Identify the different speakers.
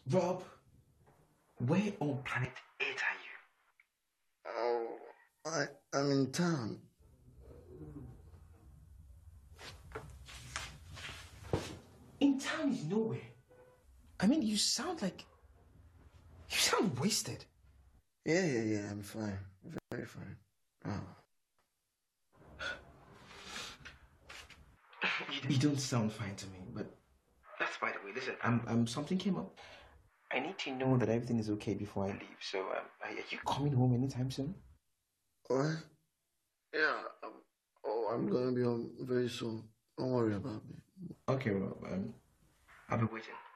Speaker 1: Rob, where on planet Earth are you?
Speaker 2: Oh, I'm in town.
Speaker 1: In town is nowhere. I mean, you sound wasted.
Speaker 2: Yeah, I'm fine. Very fine. Oh.
Speaker 1: You don't sound fine to me, but that's by the way. Listen, something came up. I need to know that everything is okay before I leave. So, are you coming home anytime soon?
Speaker 2: What? Yeah. I'm gonna be home very soon. Don't worry about me.
Speaker 1: Okay, Rob. I'll be waiting.